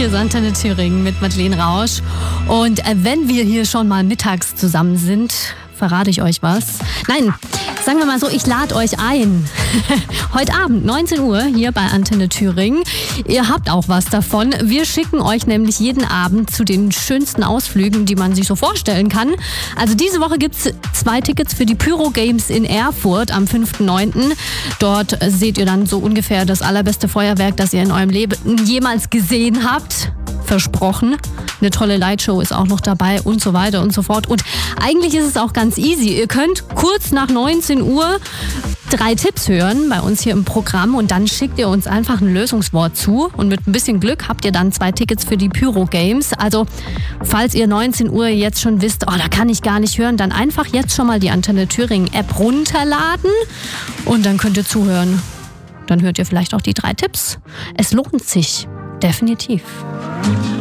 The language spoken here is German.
Hier ist Antenne Thüringen mit Madeleine Rausch. Und wenn wir hier schon mal mittags zusammen sind, verrate ich euch was. Nein, sagen wir mal so, ich lade euch ein. Heute Abend, 19 Uhr, hier bei Antenne Thüringen. Ihr habt auch was davon. Wir schicken euch nämlich jeden Abend zu den schönsten Ausflügen, die man sich so vorstellen kann. Also diese Woche gibt es 2 Tickets für die Pyro Games in Erfurt am 5.9. Dort seht ihr dann so ungefähr das allerbeste Feuerwerk, das ihr in eurem Leben jemals gesehen habt. Versprochen. Eine tolle Lightshow ist auch noch dabei und so weiter und so fort. Und eigentlich ist es auch ganz easy. Ihr könnt kurz nach 19 Uhr 3 Tipps hören bei uns hier im Programm und dann schickt ihr uns einfach ein Lösungswort zu und mit ein bisschen Glück habt ihr dann 2 Tickets für die Pyro Games. Also falls ihr 19 Uhr jetzt schon wisst, da kann ich gar nicht hören, dann einfach jetzt schon mal die Antenne Thüringen App runterladen und dann könnt ihr zuhören. Dann hört ihr vielleicht auch die 3 Tipps. Es lohnt sich. Definitiv.